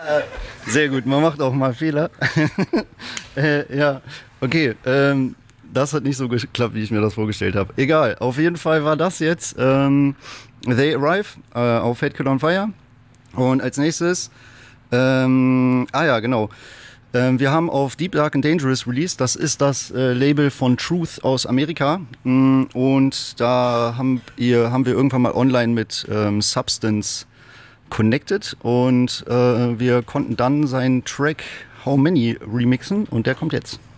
Sehr gut, man macht auch mal Fehler. Ja, okay. Das hat nicht so geklappt, wie ich mir das vorgestellt habe. Egal, auf jeden Fall war das jetzt They Arrive auf Fate Kid on Fire. Und als nächstes, ja, genau. Wir haben auf Deep Dark and Dangerous released. Das ist das Label von Truth aus Amerika. Und da haben wir irgendwann mal online mit Substance connected. Und wir konnten dann seinen Track How Many remixen. Und der kommt jetzt.